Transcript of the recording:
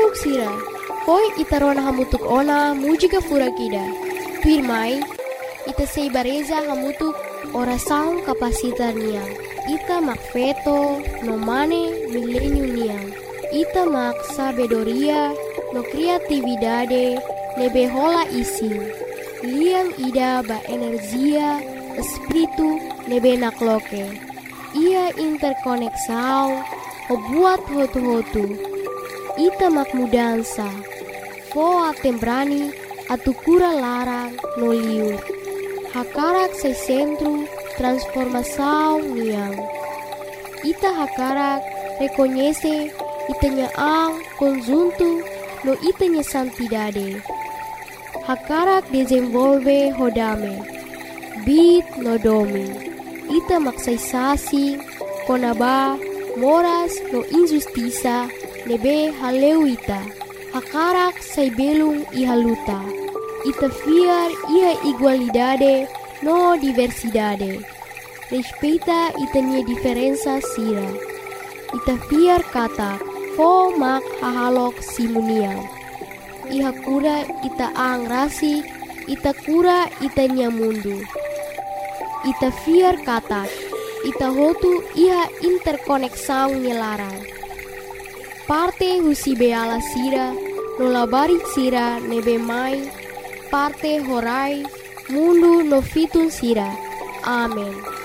Manuk sira, koi itarona hamutuk ona mujika furakida. Pirmai, ita sei bareza hamutuk orasaun kapasitar niang. Ita mak feto no mane milenium niang. Ita mak sabedoria no kreatividade nebe hola ising. Liang ida ba energia espiritu nebe nakloke. Ia interkoneksau o buat hotu-hotu. Ita mak mudansa. Fo atembrani atukura larang no liur. Hakarak sa sentro transformação niang. Ita hakarak reconhece itanya ang conjunto no itanya santidade. Hakarak desenvolve hodame. Bit no domi. Ita maksaysasi konaba moras no injustiça nebe haleuita. Hakarak say belung ihaluta. Ita fiar ia igualdade no diversidade. Respeita itanya diferença sira. Ita fiar kata fo mak hahalok simuniang. Iha kura ita ang rasi, ita kura itanya mundu. Ita fiar kata, ita hotu iha interkoneksau nyelarang. Parte husi beala sira, nolabarit sira nebe mai, parte horai, mundu no fitun sira. Amen.